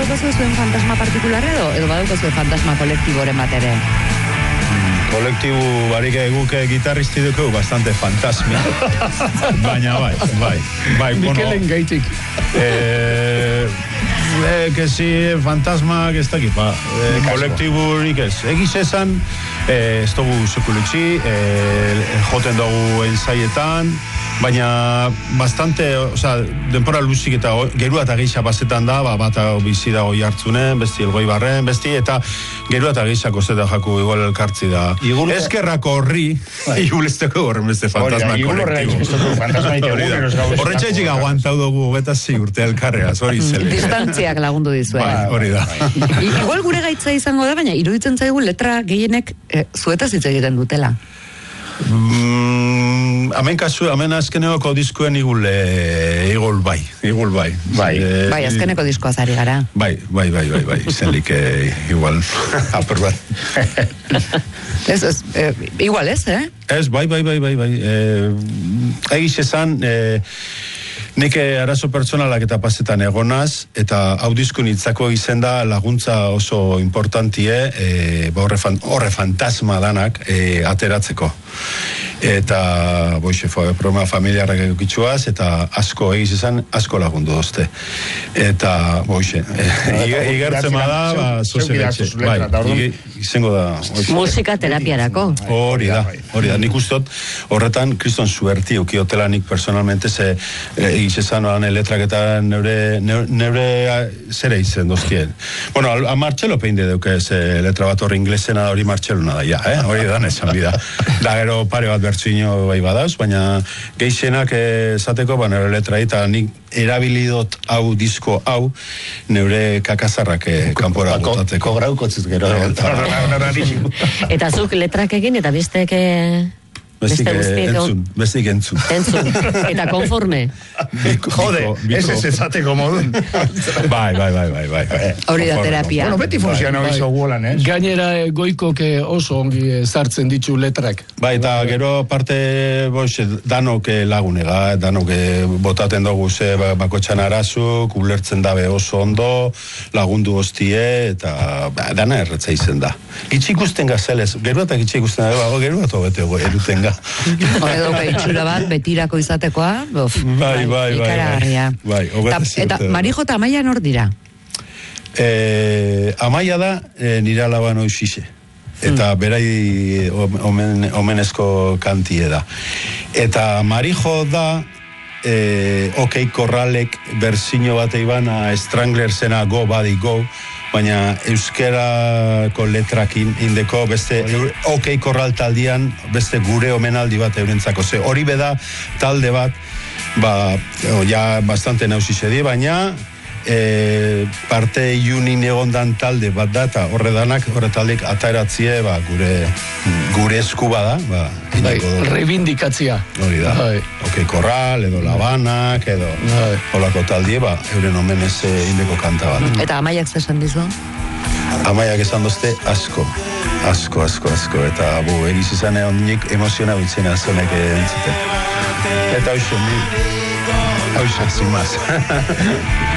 badaukazu zuen fantasma partikularra edo badaukazu fantasma kolektiboren bat ere? Kolektibo barik eguke gitarristi dugu bastante fantasmia. Baina bai. Mikelen gaitik. Que si fantasma que está aquí, kolektibo horik ez. Egiz esan, ez dugu sekulitxi, joten dugu ensaietan, baina bastante, denpora luzik eta gerua eta geisha bazetan da, bata bizi dago jartzunen, besti elgoi barren, besti, eta gerua eta geisha kosteta jaku igual elkartzi da. Eskerrako horri, igulesteko horren beste fantasma kolektibo. Horretxaitxik aguantau dugu, eta urte elkarreaz, hori zele. Distantziak lagundu dizuen. Hori da. Igual gure gaitza izango da, baina iruditzen zaigu letra gehienek zuetaz hitz egiten dutela. Hemen azkeneko diskuen igul bai. Bai, azkeneko diskoaz ari gara. Bai, izenlik igual apur bat. Igual ez, Ez, bai. Egiz esan, nik arazo pertsonalak eta pasetan egonaz, eta hau diskun hitzako izen da laguntza oso importantie, horre fantasma danak ateratzeko. Eta problema familiarrak egokitzuaz, eta asko egiz esan, asko lagundu dozte. Eta igertzen bada, zozegatxe. Bai, izango da. Musika terapiarako. Hori da. Nik ustot, horretan, kriston suerti ukiotela nik personalmente, ze egiz esan letrak eta neure zere izen doztien. Bueno, a Martxelo peinde deuke letra bat horri inglesena hori Martxeluna da, ja, hori da, nesan bida. Da gero pare bat bertsuino bai badauz, baina geixenak esateko, neure letra eta nik erabilidot hau, disko hau, neure kakazarrak kanpora botateko. Kograukotz gero. Eta zuk letrak egin eta bestek... Bestik entzun. Eta konforme. Jode, ez esateko modun. Bai. Hori da terapia. Bueno, beti funziona izo guolan, ez? Gainera goikok oso ongi sartzen ditu letrak. Bai, eta gero parte danok lagunega, danok botaten dugu ze bakotxan arazuk, ulertzen dabe oso ondo, lagundu hostie, eta dana erretza izen da. Gitsi ikusten gazelez, gero eta gitsi ikusten da, gero eta bete eruten ga. Edo itxura bat, betirako izatekoa, bai. Ikaragarria. Eta Marijo eta Amaia nor dira? Amaia da nire alaban oizize. Eta berai omenezko kantie da. Eta Marijo da OK Korralek berzino bat eibana Strangler zena Go Body Go, baina euskerako letrakin indeko beste OK Korral taldian beste gure omenaldi bat eurentzako. Hori beda talde bat, ja bastante nauzize di, baina parte iunin egondan talde bat da, eta horre taldeik ataeratzie gure esku bada, reivindikatzia. Hori da. OK Korral, edo Labanak, edo holako taldie, euren omenez indeko kanta bat. Eta Amaiak zesan dizu? Amaiak esan dozte asko. Eta egiz izan egon nik emoziona bitzen azonek entzuten. Eta hau zin maz.